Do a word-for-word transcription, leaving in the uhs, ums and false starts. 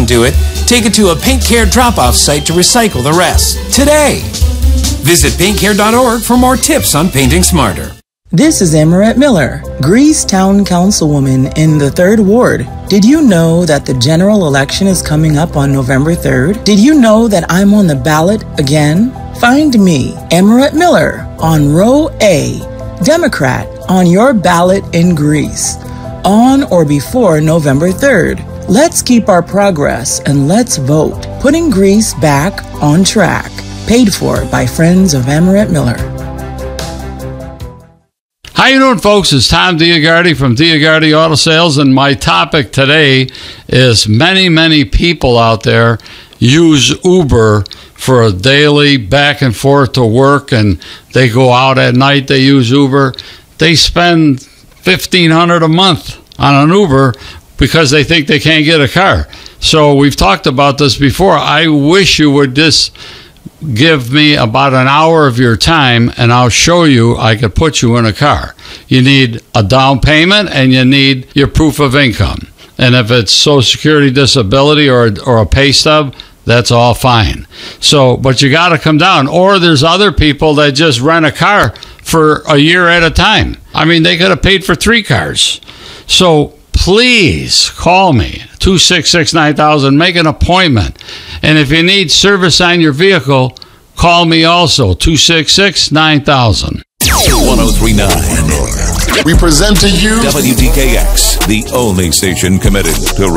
do it, take it to a Paint Care drop-off site to recycle the rest. Today! Visit paint care dot org for more tips on painting smarter. This is Emerette Miller, Greece Town Councilwoman in the third Ward. Did you know that the general election is coming up on November third? Did you know that I'm on the ballot again? Find me, Emerette Miller, on row A, Democrat, on your ballot in Greece, on or before November third. Let's keep our progress and let's vote, putting Greece back on track. Paid for by friends of Emerette Miller. How you doing, folks? It's Tom Diagardi from Diagardi Auto Sales, and my topic today is many, many people out there use Uber for a daily back and forth to work, and they go out at night, they use Uber. They spend fifteen hundred dollars a month on an Uber because they think they can't get a car. So we've talked about this before. I wish you would just give me about an hour of your time and I'll show you I could put you in a car. You need a down payment and you need your proof of income. And if it's Social Security, disability, or or a pay stub, that's all fine. So, but you got to come down. Or there's other people that just rent a car for a year at a time. I mean, they could have paid for three cars. So please call me, two six six, nine thousand, make an appointment. And if you need service on your vehicle, call me also, two six six, nine thousand. one oh three point nine. We present to you W D K X, the only station committed to